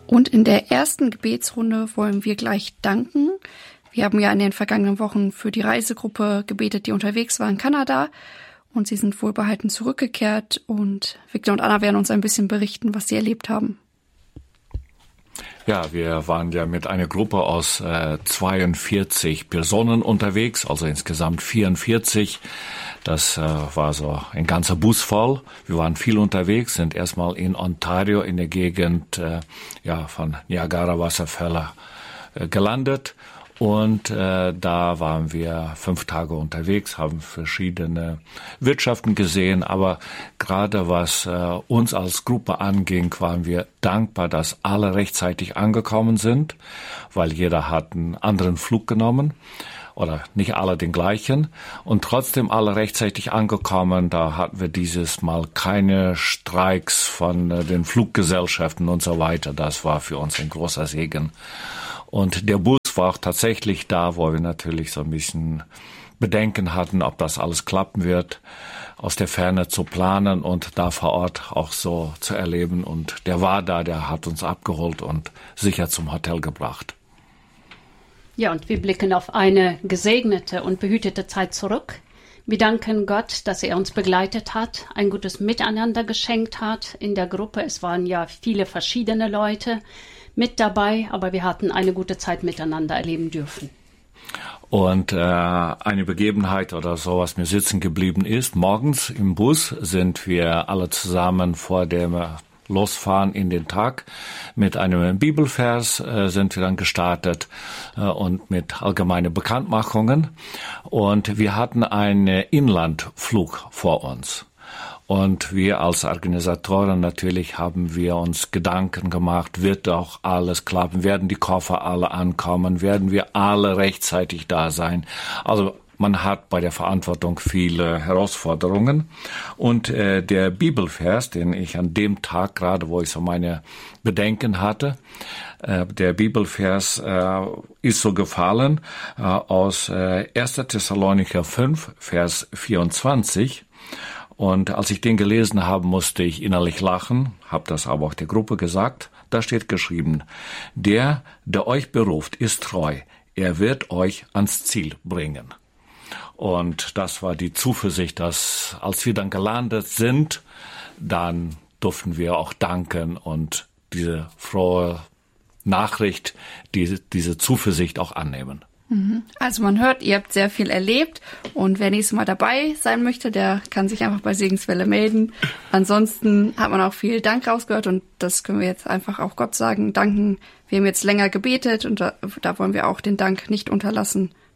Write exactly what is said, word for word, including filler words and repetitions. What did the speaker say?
Und in der ersten Gebetsrunde wollen wir gleich danken. Wir haben ja in den vergangenen Wochen für die Reisegruppe gebetet, die unterwegs war in Kanada. Und sie sind wohlbehalten zurückgekehrt. Und Victor und Anna werden uns ein bisschen berichten, was sie erlebt haben. Ja, wir waren ja mit einer Gruppe aus äh, zweiundvierzig Personen unterwegs, also insgesamt vierundvierzig. Das äh, war so ein ganzer Bus voll. Wir waren viel unterwegs, sind erstmal in Ontario in der Gegend äh, ja von Niagara-Wasserfälle äh, gelandet. Und äh, da waren wir fünf Tage unterwegs, haben verschiedene Wirtschaften gesehen. Aber gerade was äh, uns als Gruppe anging, waren wir dankbar, dass alle rechtzeitig angekommen sind, weil jeder hat einen anderen Flug genommen. Oder nicht alle den gleichen. Und trotzdem alle rechtzeitig angekommen. Da hatten wir dieses Mal keine Streiks von äh, den Fluggesellschaften und so weiter. Das war für uns ein großer Segen. Und der Bus war auch tatsächlich da, wo wir natürlich so ein bisschen Bedenken hatten, ob das alles klappen wird, aus der Ferne zu planen und da vor Ort auch so zu erleben. Und der war da, der hat uns abgeholt und sicher zum Hotel gebracht. Ja, und wir blicken auf eine gesegnete und behütete Zeit zurück. Wir danken Gott, dass er uns begleitet hat, ein gutes Miteinander geschenkt hat in der Gruppe. Es waren ja viele verschiedene Leute mit dabei, aber wir hatten eine gute Zeit miteinander erleben dürfen. Und äh, eine Begebenheit oder so, was mir sitzen geblieben ist, morgens im Bus sind wir alle zusammen vor dem Losfahren in den Tag mit einem Bibelvers äh, sind wir dann gestartet äh, und mit allgemeine Bekanntmachungen. Und wir hatten einen Inlandflug vor uns. Und wir als Organisatoren natürlich haben wir uns Gedanken gemacht, wird auch alles klappen, werden die Koffer alle ankommen, werden wir alle rechtzeitig da sein. Also man hat bei der Verantwortung viele Herausforderungen. Und äh, der Bibelvers, den ich an dem Tag, gerade wo ich so meine Bedenken hatte, äh, der Bibelvers äh, ist so gefallen äh, aus äh, erster Thessalonicher fünf, Vers vierundzwanzig. Und als ich den gelesen habe, musste ich innerlich lachen, habe das aber auch der Gruppe gesagt. Da steht geschrieben, der, der euch beruft, ist treu. Er wird euch ans Ziel bringen. Und das war die Zuversicht, dass als wir dann gelandet sind, dann durften wir auch danken und diese frohe Nachricht, diese, diese Zuversicht auch annehmen. Also man hört, ihr habt sehr viel erlebt und wer nächstes Mal dabei sein möchte, der kann sich einfach bei Segenswelle melden. Ansonsten hat man auch viel Dank rausgehört und das können wir jetzt einfach auch Gott sagen, danken. Wir haben jetzt länger gebetet und da, da wollen wir auch den Dank nicht unterlassen